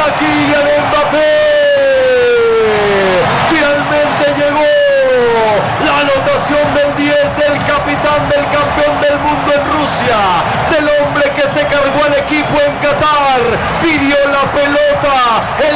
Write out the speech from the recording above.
Kylian Mbappé. Finalmente llegó la anotación del 10 del capitán del campeón del mundo en Rusia, del hombre que se cargó al equipo en Qatar, pidió la pelota.